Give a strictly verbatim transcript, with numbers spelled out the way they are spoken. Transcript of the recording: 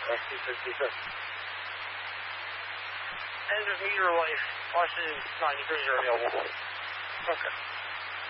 two sixty-six. End of meter life. Washington ninety-three are available. Okay.